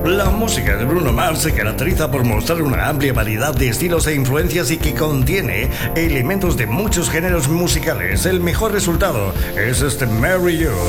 La música de Bruno Mars se caracteriza por mostrar una amplia variedad de estilos e influencias y que contiene elementos de muchos géneros musicales. El mejor resultado es este Marry You.